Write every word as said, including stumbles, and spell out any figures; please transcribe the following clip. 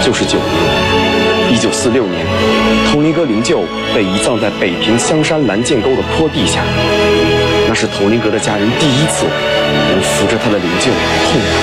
就是九哥。一九四六年，佟麟阁灵柩被移葬在北平香山蓝箭沟的坡地下，那是佟麟阁的家人第一次能扶着他的灵柩痛哭。